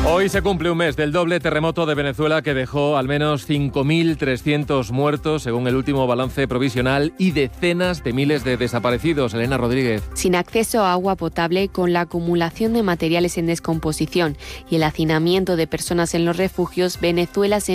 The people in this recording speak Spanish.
Hoy se cumple un mes del doble terremoto de Venezuela que dejó al menos 5.300 muertos, según el último balance provisional, y decenas de miles de desaparecidos. Elena Rodríguez. Sin acceso a agua potable, con la acumulación de materiales en descomposición y el hacinamiento de personas en los refugios, Venezuela se